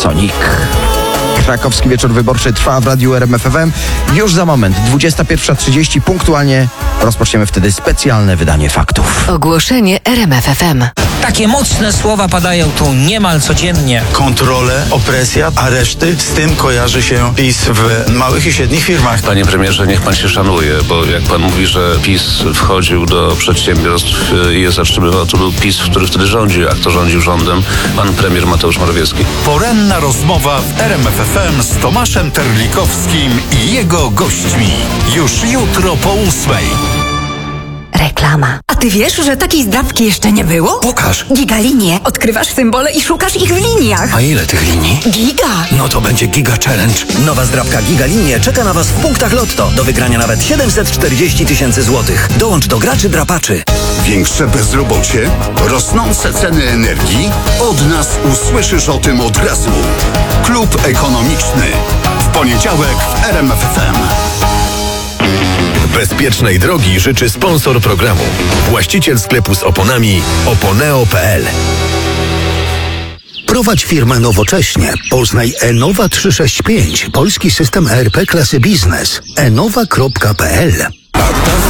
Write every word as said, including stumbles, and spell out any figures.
Sonic. Krakowski Wieczór Wyborczy trwa w Radiu R M F F M. Już za moment, dwudziesta pierwsza trzydzieści, punktualnie rozpoczniemy wtedy specjalne wydanie faktów. Ogłoszenie R M F F M. Takie mocne słowa padają tu niemal codziennie. Kontrole, opresja, areszty. Z tym kojarzy się PiS w małych i średnich firmach. Panie premierze, niech pan się szanuje, bo jak pan mówi, że PiS wchodził do przedsiębiorstw i je zatrzymywał, to był PiS, który wtedy rządził. Jak to rządził rządem pan premier Mateusz Morawiecki. Poranna rozmowa w R M F F M z Tomaszem Terlikowskim i jego gośćmi. Już jutro po ósmej. Reklama. A ty wiesz, że takiej zdrabki jeszcze nie było? Pokaż. Gigalinie. Odkrywasz symbole i szukasz ich w liniach. A ile tych linii? Giga. No to będzie Giga Challenge. Nowa zdrabka Giga Linie czeka na was w punktach Lotto. Do wygrania nawet siedemset czterdzieści tysięcy złotych. Dołącz do graczy drapaczy. Większe bezrobocie? Rosnące ceny energii? Od nas usłyszysz o tym od razu. Klub Ekonomiczny. W poniedziałek w R M F F M. Bezpiecznej drogi życzy sponsor programu. Właściciel sklepu z oponami oponeo kropka p l. Prowadź firmę nowocześnie. Poznaj Enowa trzysta sześćdziesiąt pięć. Polski system E R P klasy biznes. enowa kropka p l.